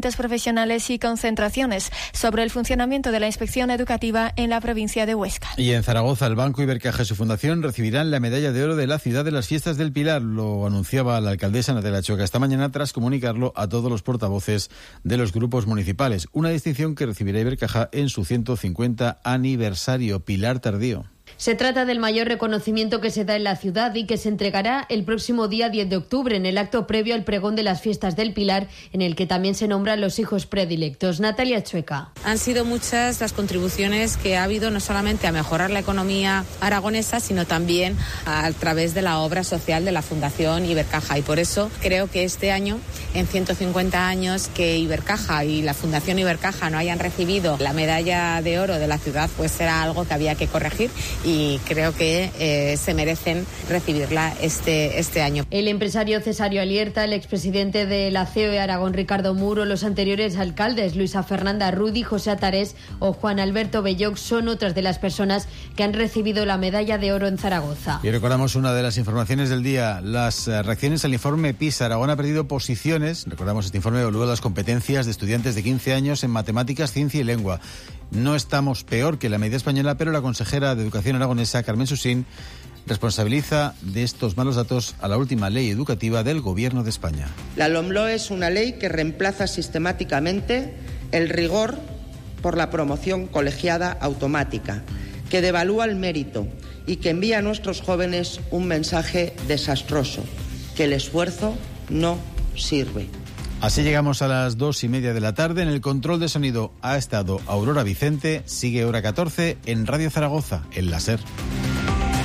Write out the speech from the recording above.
profesionales y concentraciones sobre el funcionamiento de la inspección educativa en la provincia de Huesca. Y en Zaragoza, el Banco Ibercaja y su fundación recibirán la medalla de oro de la ciudad de las fiestas del Pilar. Lo anunciaba la alcaldesa Natalia Chueca esta mañana tras comunicarlo a todos los portavoces de los grupos municipales. Una distinción que recibirá Ibercaja en su 150 aniversario. Pilar Tardío. Se trata del mayor reconocimiento que se da en la ciudad y que se entregará el próximo día 10 de octubre en el acto previo al pregón de las fiestas del Pilar, en el que también se nombran los hijos predilectos. Natalia Chueca. Han sido muchas las contribuciones que ha habido, no solamente a mejorar la economía aragonesa, sino también a través de la obra social de la Fundación Ibercaja. Y por eso creo que este año, en 150 años que Ibercaja y la Fundación Ibercaja no hayan recibido la medalla de oro de la ciudad, pues era algo que había que corregir. Y creo que se merecen recibirla este año. El empresario Cesario Alierta, el expresidente de la COE Aragón Ricardo Muro, los anteriores alcaldes Luisa Fernanda Rudy, José Atarés o Juan Alberto Belloc son otras de las personas que han recibido la medalla de oro en Zaragoza. Y recordamos una de las informaciones del día, las reacciones al informe PISA. Aragón ha perdido posiciones. Recordamos, este informe evalúa las competencias de estudiantes de 15 años en matemáticas, ciencia y lengua. No estamos peor que la media española, pero la consejera de Educación aragonesa, Carmen Susín, responsabiliza de estos malos datos a la última ley educativa del Gobierno de España. La LOMLOE es una ley que reemplaza sistemáticamente el rigor por la promoción colegiada automática, que devalúa el mérito y que envía a nuestros jóvenes un mensaje desastroso, que el esfuerzo no sirve. Así llegamos a las 2:30 de la tarde. En el control de sonido ha estado Aurora Vicente. Sigue hora 14 en Radio Zaragoza, el láser.